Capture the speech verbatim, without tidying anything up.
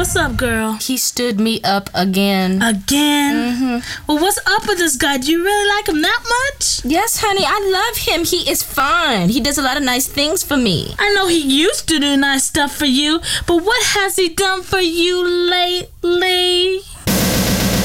What's up, girl? He stood me up again. Again? Mm-hmm. Well, what's up with this guy? Do you really like him that much? Yes, honey, I love him. He is fine. He does a lot of nice things for me. I know he used to do nice stuff for you, but what has he done for you lately?